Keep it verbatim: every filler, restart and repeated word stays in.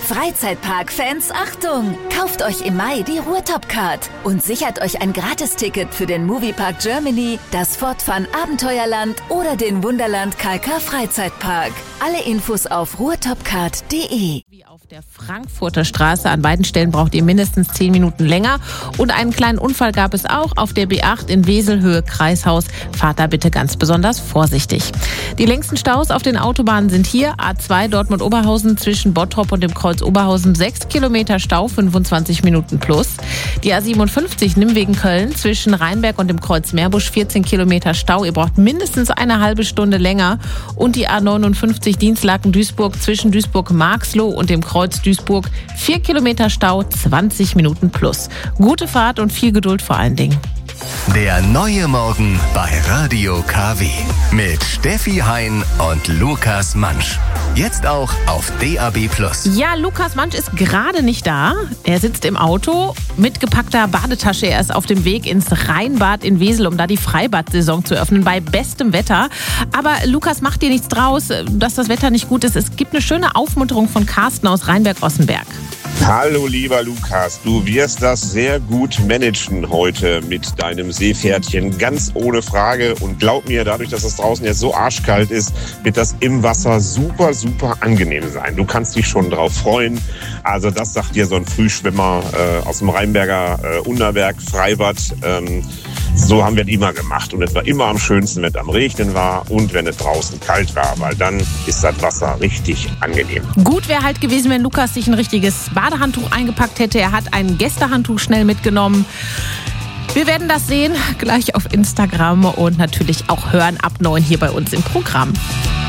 Freizeitpark-Fans, Achtung! Kauft euch im Mai die Ruhrtop-Card und sichert euch ein Gratisticket für den Moviepark Germany, das Fort Fun Abenteuerland oder den Wunderland K K Freizeitpark. Alle Infos auf ruhrtopcard punkt de. Wie auf der Frankfurter Straße. An beiden Stellen braucht ihr mindestens zehn Minuten länger. Und einen kleinen Unfall gab es auch auf der B acht in Wesel, Höhe Kreishaus. Fahrt da bitte ganz besonders vorsichtig. Die längsten Staus auf den Autobahnen sind hier. A zwei Dortmund-Oberhausen zwischen Bottrop und dem Kreuz Oberhausen. sechs Kilometer Stau, fünfundzwanzig Minuten plus. Die A siebenundfünfzig Nimwegen-Köln zwischen Rheinberg und dem Kreuz Meerbusch. vierzehn Kilometer Stau. Ihr braucht mindestens eine halbe Stunde länger. Und die A neunundfünfzig Dienstlaken-Duisburg zwischen Duisburg-Marxloh und dem Kreuz Duisburg. vier Kilometer Stau, zwanzig Minuten plus. Gute Fahrt und viel Geduld vor allen Dingen. Der neue Morgen bei Radio K W. Mit Steffi Hein und Lukas Mansch. Jetzt auch auf D A B plus. Ja, Lukas Mansch ist gerade nicht da. Er sitzt im Auto mit gepackter Badetasche. Er ist auf dem Weg ins Rheinbad in Wesel, um da die Freibad-Saison zu öffnen, bei bestem Wetter. Aber Lukas, macht dir nichts draus, dass das Wetter nicht gut ist. Es gibt eine schöne Aufmunterung von Carsten aus Rheinberg-Ossenberg. Hallo lieber Lukas, du wirst das sehr gut managen heute mit deinem Seepferdchen, ganz ohne Frage. Und glaub mir, dadurch, dass es draußen jetzt so arschkalt ist, wird das im Wasser super, super angenehm sein. Du kannst dich schon drauf freuen. Also das sagt dir so ein Frühschwimmer äh, aus dem Rheinberger äh, Unterberg, Freibad. Ähm, so haben wir es immer gemacht. Und es war immer am schönsten, wenn es am Regnen war und wenn es draußen kalt war, weil dann ist das Wasser richtig angenehm. Gut wäre halt gewesen, wenn Lukas sich ein richtiges Badehandtuch eingepackt hätte. Er hat ein Gästehandtuch schnell mitgenommen. Wir werden das sehen, gleich auf Instagram und natürlich auch hören ab neun hier bei uns im Programm.